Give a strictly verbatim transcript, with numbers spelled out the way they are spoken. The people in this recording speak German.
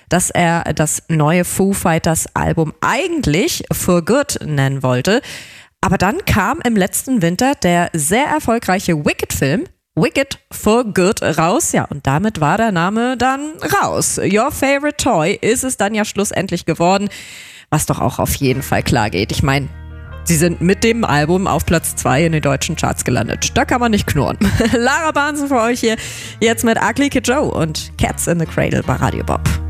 dass er das neue Foo Fighters Album eigentlich For Good nennen wollte. Aber dann kam im letzten Winter der sehr erfolgreiche Wicked-Film Wicked For Good raus. Ja, und damit war der Name dann raus. Your Favorite Toy ist es dann ja schlussendlich geworden, was doch auch auf jeden Fall klar geht. Ich meine, sie sind mit dem Album auf Platz zwei in den deutschen Charts gelandet. Da kann man nicht knurren. Lara Bahnsen für euch hier jetzt mit Ugly Kid Joe und Cats in the Cradle bei Radio Bob.